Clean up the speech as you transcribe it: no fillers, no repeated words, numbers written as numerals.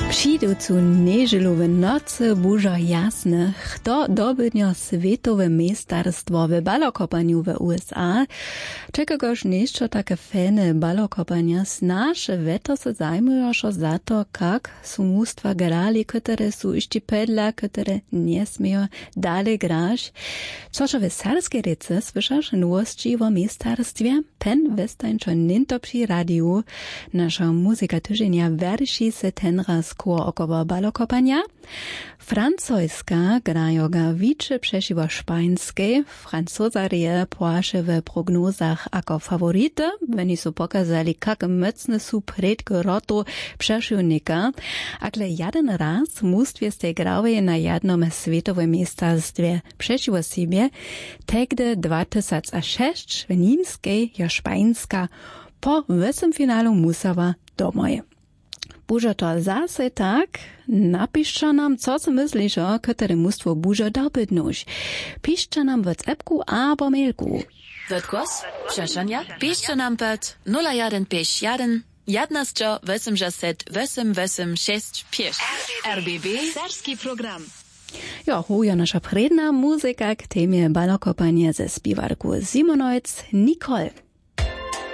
Přijducu neželowe noce bužo jasne, kto dobydnio svetowe mestarstwo w balokopaniu w USA. Czekagoż nieszczo takie fene balokopania nasze weto se zajmują za to, jak su mustwa grali, które su jeszcze pedla, które nie smieją dalej grać. Coż w serskie rece słyszasz nowości o mestarstwie? Pen westańczo ninto przy radiu. Nasza muzyka tyżenia wierszy se ten raz około balokopania. Francuska grają ga wicze przeciwko szpańskiej. Francuzarie płasze w prognozach jako faworyty. Oni su pokazali, jak mocne su predgorotu przeciwnika. Ale jeden raz mustwie ste grały na jednom światowym mestarstwie przeciwko sobie. Tegdy 2006 w Niemskiej ja szpańska po wysym finalu musała domoj. Bužo to zase tak, napiszcie nam, co si myślisz o które mustwo bužo dobydnuć. Piszcie nam w WhatsAppku albo mailku. Wodgłos? Przeszania? Piszcie nam pod 0151 11 RBB Serski program. Jo, huja nasza predna muzyka k temie balokopania ze spiwarku Simonojc Nicole.